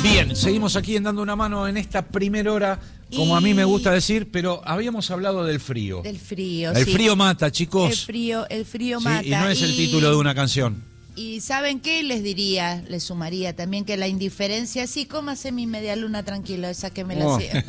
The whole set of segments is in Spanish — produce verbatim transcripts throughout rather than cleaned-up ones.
Bien, seguimos aquí en Dando una Mano en esta primera hora, como y... a mí me gusta decir, pero habíamos hablado del frío. Del frío, El sí. frío mata, chicos. El frío, el frío sí, mata. Y no es el y... título de una canción. Y ¿saben qué? Les diría, les sumaría también que la indiferencia, sí, cómase mi media luna tranquilo, esa que me oh. la hacía.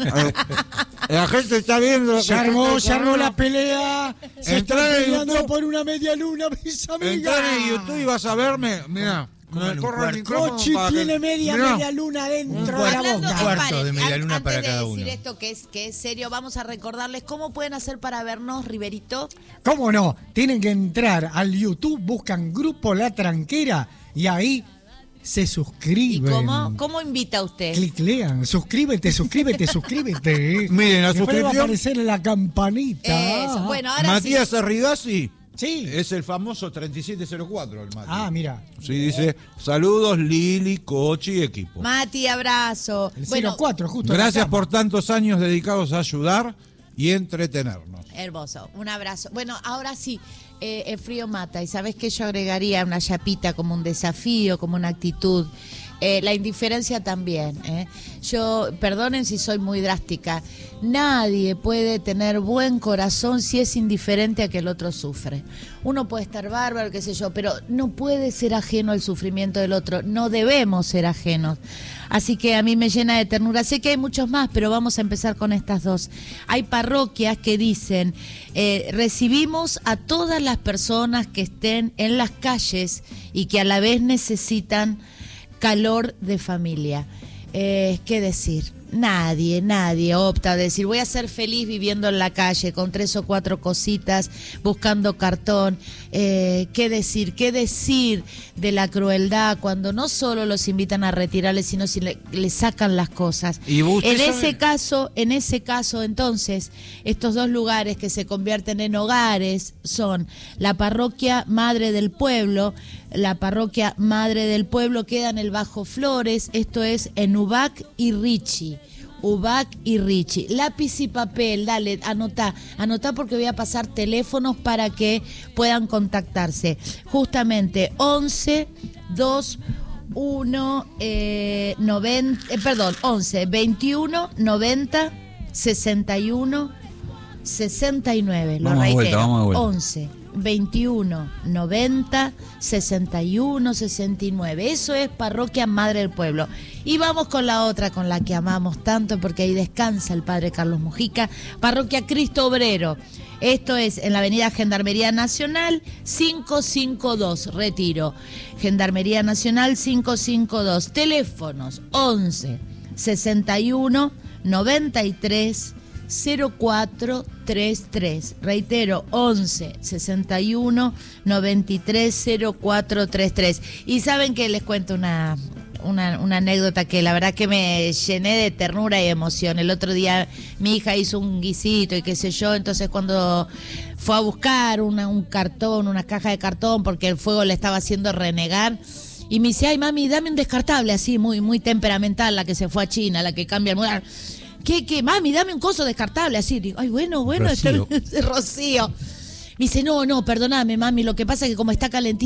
La gente está viendo. Se armó, se armó la pelea. Se Entrar está en peleando YouTube. por una media luna, mis amigas. Entrar en YouTube y vas a verme, mira. Me corro el micrófono Cochi para tiene que... media, Mirá. media luna dentro Un de la cuarto, boca. un cuarto de media luna Antes para de cada decir uno. esto que es, que es serio, vamos a recordarles cómo pueden hacer para vernos, Riverito. ¿Cómo no? Tienen que entrar al YouTube, buscan Grupo La Tranquera y ahí se ¿Y suscriben. cómo, cómo invita usted? Cliclean, suscríbete, suscríbete, suscríbete. Miren, la Después va a suscripción. aparecer en la campanita. Eso, bueno, ahora Matías sí. Arrigasi Sí. es el famoso treinta y siete cero cuatro, el Mati. Ah, mira. Sí, dice, saludos Lili, Cochi y equipo. Mati, abrazo. El Bueno, cero cuatro, justo. en la Gracias cama. por tantos años dedicados a ayudar y entretenernos. hermoso, un abrazo. Bueno, ahora sí, eh, el frío mata. Y sabes que yo agregaría una chapita como un desafío, como una actitud. Eh, la indiferencia también. ¿eh? Yo, perdonen si soy muy drástica, nadie puede tener buen corazón si es indiferente a que el otro sufre. Uno puede estar bárbaro, qué sé yo, pero no puede ser ajeno al sufrimiento del otro. No debemos ser ajenos. Así que a mí me llena de ternura. Sé que hay muchos más, pero vamos a empezar con estas dos. Hay parroquias que dicen, eh, recibimos a todas las personas que estén en las calles y que a la vez necesitan calor de familia. Eh, ¿Qué decir? Nadie, nadie opta a decir, voy a ser feliz viviendo en la calle con tres o cuatro cositas, buscando cartón. Eh, ¿Qué decir? ¿Qué decir de la crueldad cuando no solo los invitan a retirarles, sino si le, le sacan las cosas? ¿Y usted En sabe? ese caso, en ese caso, entonces, estos dos lugares que se convierten en hogares son la parroquia Madre del Pueblo. La parroquia Madre del Pueblo queda en el Bajo Flores, esto es en Ubac y Richie. Ubac y Richie. Lápiz y papel, dale, anotá, anotá porque voy a pasar teléfonos para que puedan contactarse. Justamente once, dos, uno, eh, noventa, eh, perdón, once, veintiuno, noventa, sesenta y uno, sesenta y nueve, lo Vamos de reitero, vuelta, vamos de vuelta. once, veintiuno, noventa, sesenta y uno, sesenta y nueve. Eso es Parroquia Madre del Pueblo. Y vamos con la otra, con la que amamos tanto, porque ahí descansa el padre Carlos Mujica, Parroquia Cristo Obrero. Esto es en la avenida Gendarmería Nacional quinientos cincuenta y dos, Retiro. Gendarmería Nacional quinientos cincuenta y dos. Teléfonos once, sesenta y uno, noventa y tres, cero cuatro treinta y tres. Reitero, once, sesenta y uno, noventa y tres, cero cuatro treinta y tres. Y saben que les cuento una, una, una anécdota que la verdad que me llené de ternura y emoción. El otro día mi hija hizo un guisito y qué sé yo, entonces cuando fue a buscar una, un cartón, una caja de cartón, porque el fuego le estaba haciendo renegar, y me dice, ay mami, dame un descartable así, muy, muy temperamental, la que se fue a China, la que cambia el lugar. ¿Qué, qué, mami? Dame un coso descartable así. Digo, ay, bueno, bueno, Rocío. está- Rocío. Me dice, no, no, perdóname, mami, lo que pasa es que como está calentito.